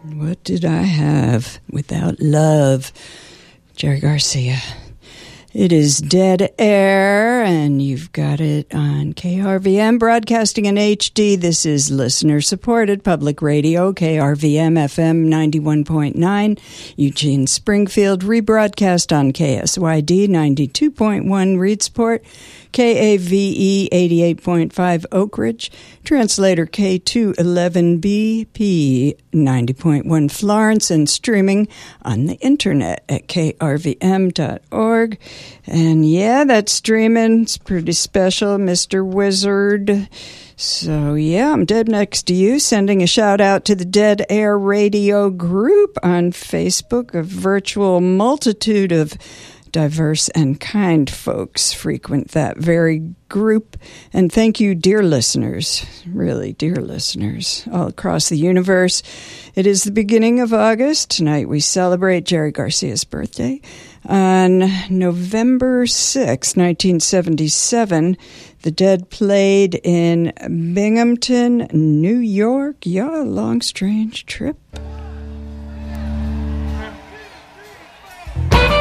What did I have without love? Jerry Garcia. It is Dead Air, and you've got it on KRVM, broadcasting in HD. This is listener-supported public radio, KRVM FM 91.9, Eugene Springfield, rebroadcast on KSYD 92.1 Reedsport, KAVE 88.5 Oak Ridge, translator K211BP 90.1 Florence, and streaming on the internet at krvm.org. And yeah, that streaming's pretty special, Mr. Wizard. So yeah, I'm dead next to you, sending a shout out to the Dead Air Radio group on Facebook. A virtual multitude of diverse and kind folks frequent that very group. And thank you, dear listeners, really dear listeners, all across the universe. It is the beginning of August. Tonight we celebrate Jerry Garcia's birthday. On November 6, 1977, the Dead played in Binghamton, New York. Yeah, long, strange trip.